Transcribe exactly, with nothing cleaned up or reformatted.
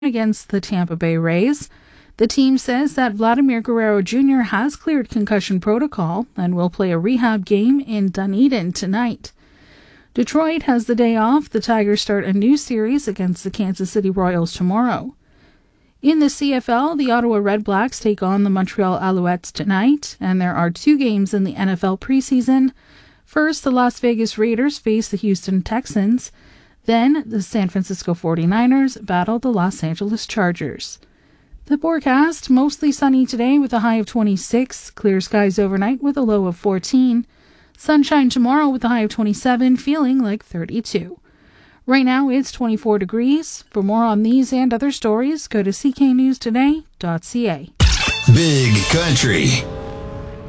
against the Tampa Bay Rays. The team says that Vladimir Guerrero Junior has cleared concussion protocol and will play a rehab game in Dunedin tonight. Detroit has the day off. The Tigers start a new series against the Kansas City Royals tomorrow. In the C F L, the Ottawa Redblacks take on the Montreal Alouettes tonight, and there are two games in the N F L preseason. First, the Las Vegas Raiders face the Houston Texans. Then, the San Francisco forty-niners battle the Los Angeles Chargers. The forecast, mostly sunny today with a high of twenty-six, clear skies overnight with a low of fourteen, sunshine tomorrow with a high of twenty-seven, feeling like thirty-two. Right now it's twenty-four degrees. For more on these and other stories, go to c k news today dot c a. Big Country.